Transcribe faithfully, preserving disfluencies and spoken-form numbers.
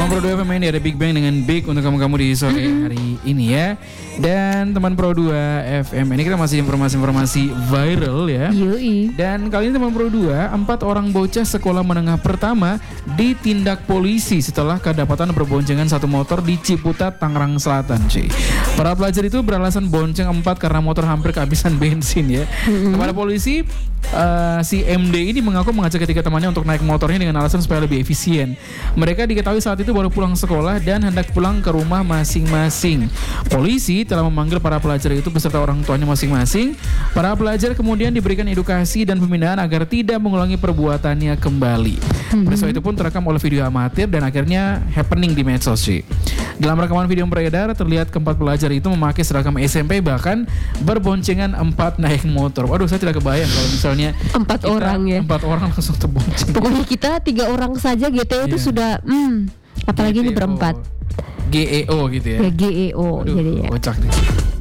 Teman Pro dua F M ini ada Big Bang dengan Big untuk kamu-kamu di sore hari ini ya. Dan teman Pro dua F M ini kita masih informasi-informasi viral ya. Yoi. Dan kali ini teman Pro dua, empat orang bocah sekolah menengah pertama ditindak polisi setelah kedapatan berboncengan satu motor di Ciputat, Tangerang Selatan, cuy. Para pelajar itu beralasan bonceng empat karena motor hampir kehabisan bensin ya. Mm-hmm. Kepada polisi, uh, si M D ini mengaku mengajak ketiga temannya untuk naik motornya dengan alasan supaya lebih efisien. Mereka diketahui saat itu baru pulang sekolah dan hendak pulang ke rumah masing-masing. Polisi telah memanggil para pelajar itu beserta orang tuanya masing-masing. Para pelajar kemudian diberikan edukasi dan pembinaan agar tidak mengulangi perbuatannya kembali. Mm-hmm. Peristiwa itu pun terekam oleh video amatir dan akhirnya happening di medsos sih. Dalam rekaman video yang beredar terlihat keempat pelajar itu memakai seragam S M P bahkan berboncengan empat naik motor. Waduh, saya tidak kebayang kalau misalnya empat orang ya. Empat orang langsung terbonceng. Pokoknya kita tiga orang saja G T O itu yeah. sudah, hmm, apalagi G T O. ini berempat. G E O gitu ya. Ya G E O Aduh, jadi ya. kocak nih.